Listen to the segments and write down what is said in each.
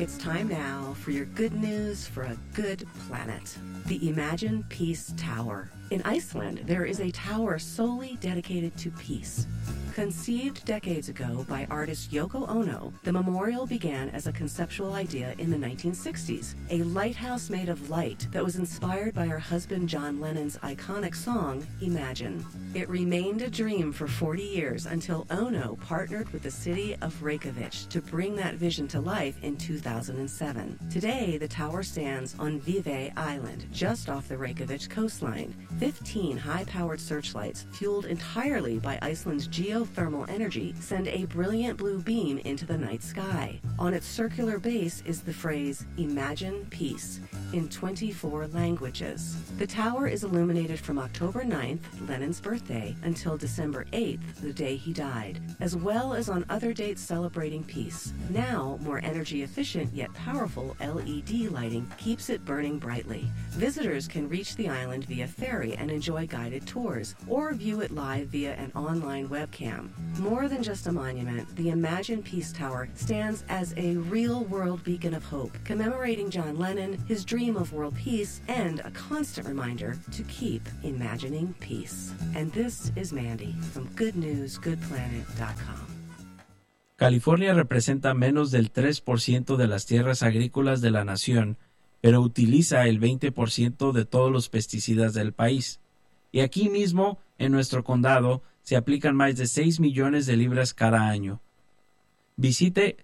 It's time now for your good news for a good planet. The Imagine Peace Tower. In Iceland, there is a tower solely dedicated to peace. Conceived decades ago by artist Yoko Ono, the memorial began as a conceptual idea in the 1960s, a lighthouse made of light that was inspired by her husband John Lennon's iconic song, Imagine. It remained a dream for 40 years until Ono partnered with the city of Reykjavik to bring that vision to life in 2007. Today, the tower stands on Vive Island, just off the Reykjavik coastline. 15 high-powered searchlights, fueled entirely by Iceland's geothermal energy, send a brilliant blue beam into the night sky. On its circular base is the phrase, Imagine Peace, in 24 languages. The tower is illuminated from October 9th, Lennon's birthday, until December 8th, the day he died, as well as on other dates celebrating peace. Now, more energy-efficient yet powerful LED lighting keeps it burning brightly. Visitors can reach the island via ferry and enjoy guided tours, or view it live via an online webcam. More than just a monument, the Imagine Peace Tower stands as a real-world beacon of hope, commemorating John Lennon, his dream of world peace, and a constant reminder to keep imagining peace. And this is Mandy from GoodNewsGoodPlanet.com. California representa menos del 3% de las tierras agrícolas de la nación, pero utiliza el 20% de todos los pesticidas del país. Y aquí mismo, en nuestro condado, se aplican más de 6 millones de libras cada año. Visite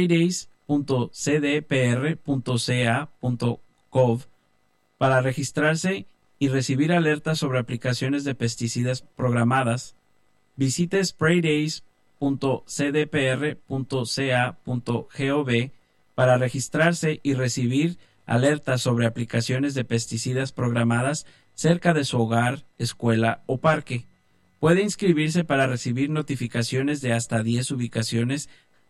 spraydays.cdpr.ca.gov para registrarse y recibir alertas sobre aplicaciones de pesticidas programadas. Visite spraydays.cdpr.ca.gov para registrarse y recibir alertas sobre aplicaciones de pesticidas programadas cerca de su hogar, escuela o parque. Puede inscribirse para recibir notificaciones de hasta 10 ubicaciones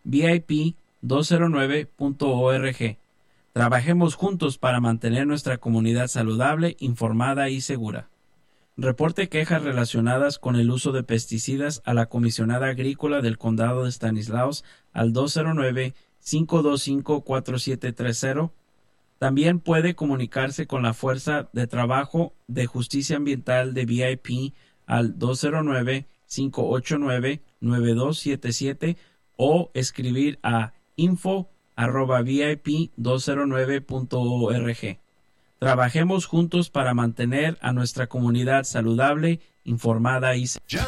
VIP209.org. Trabajemos juntos para mantener nuestra comunidad saludable, informada y segura. Reporte quejas relacionadas con el uso de pesticidas a la Comisionada Agrícola del Condado de Stanislaus al 209-525-4730. También puede comunicarse con la Fuerza de Trabajo de Justicia Ambiental de VIP al 209-589-9277 o escribir a info@vip209.org. Trabajemos juntos para mantener a nuestra comunidad saludable, informada y segura.